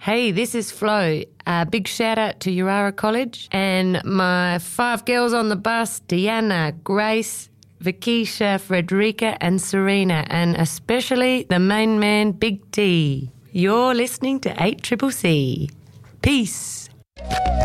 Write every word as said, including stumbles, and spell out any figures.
Hey, this is Flo. A big shout out to Urara College and my five girls on the bus, Deanna, Grace, Vikisha, Frederica and Serena, and especially the main man, Big T. You're listening to eight C C C. Peace.